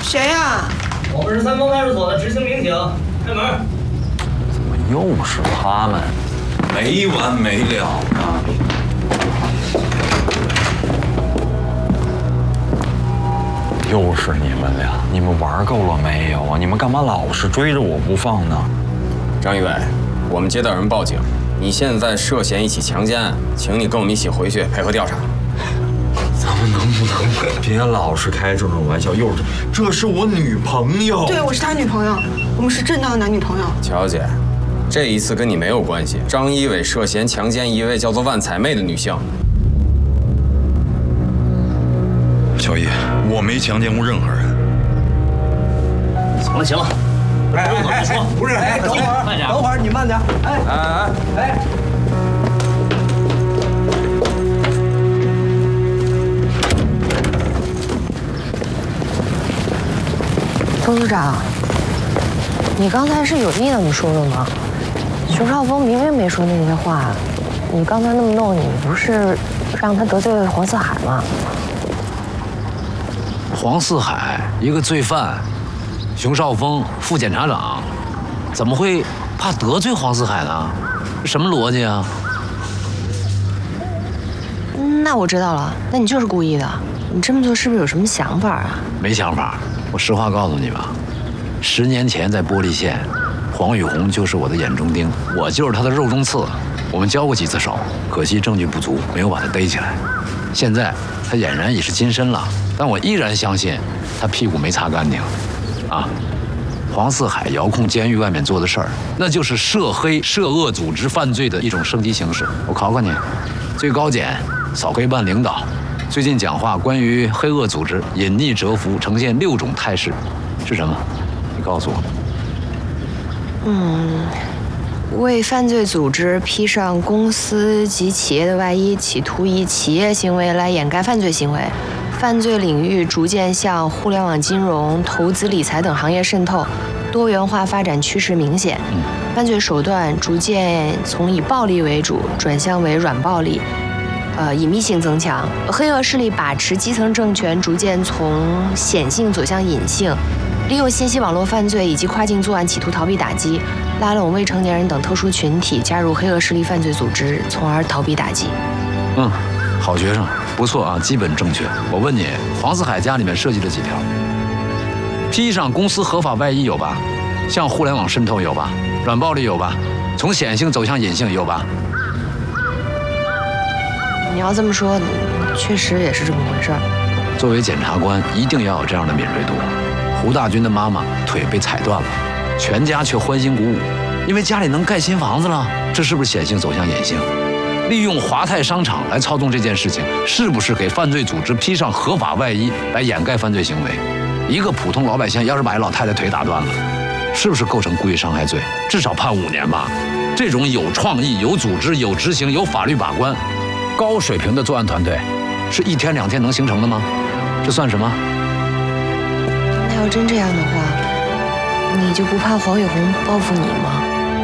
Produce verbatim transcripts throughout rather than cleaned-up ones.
谁呀？ 我们是三丰派出所的执行民警，开门。 怎么又是他们？没完没了啊！又是你们俩，你们玩够了没有啊？你们干嘛老是追着我不放呢？ 张一伟，我们接到有人报警，你现在涉嫌一起强奸案，请你跟我们一起回去配合调查。 咱们能不能别老是开这种玩笑？又是，这是我女朋友。 对，我是他女朋友，我们是正当的男女朋友。 乔姐，这一次跟你没有关系。张一伟涉嫌强奸一位叫做万彩妹的女性。 小易，我没强奸过任何人。 行了行了， 哎哎哎，不是，哎，等会儿， 慢点， 等会儿，你慢点。哎哎哎哎！ 冯组长，你刚才是有意那么说的吗？熊少峰明明没说那些话，你刚才那么弄，你不是让他得罪黄四海吗？ 黄四海一个罪犯，熊少峰副检察长，怎么会怕得罪黄四海呢？什么逻辑啊？ 那我知道了，那你就是故意的。你这么做是不是有什么想法啊？ 没想法，我实话告诉你吧，十年前在玻璃县，黄雨红就是我的眼中钉，我就是他的肉中刺。我们交过几次手，可惜证据不足，没有把他逮起来。现在他俨然已是金身了，但我依然相信他屁股没擦干净。啊，黄四海遥控监狱外面做的事儿，那就是涉黑涉恶组织犯罪的一种升级形式。我考考你，最高检扫黑办领导最近讲话关于黑恶组织隐匿蛰伏呈现六种态势，是什么？你告诉我。 嗯，为犯罪组织披上公司及企业的外衣，企图以企业行为来掩盖犯罪行为。犯罪领域逐渐向互联网金融、投资理财等行业渗透，多元化发展趋势明显。犯罪手段逐渐从以暴力为主转向为软暴力。呃，隐秘性增强，黑恶势力把持基层政权，逐渐从显性走向隐性，利用信息网络犯罪以及跨境作案，企图逃避打击，拉拢未成年人等特殊群体加入黑恶势力犯罪组织，从而逃避打击。 嗯，好学生，不错啊，基本正确。我问你，黄四海家里面设计了几条？披上公司合法外衣有吧？向互联网渗透有吧？软暴力有吧？从显性走向隐性有吧？ 你要这么说，确实也是这么回事儿。 作为检察官，一定要有这样的敏锐度。胡大军的妈妈腿被踩断了，全家却欢欣鼓舞，因为家里能盖新房子了。这是不是显性走向隐性？利用华泰商场来操纵这件事情，是不是给犯罪组织披上合法外衣来掩盖犯罪行为？一个普通老百姓要是把一老太太腿打断了，是不是构成故意伤害罪？至少判五年吧。这种有创意、有组织、有执行、有法律把关。高水平的作案团队，是一天两天能形成的吗？这算什么？ 那要真这样的话，你就不怕黄雨红报复你吗？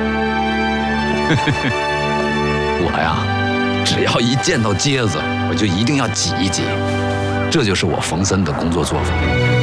我呀，只要一见到疖子，我就一定要挤一挤，这就是我冯森的工作作风。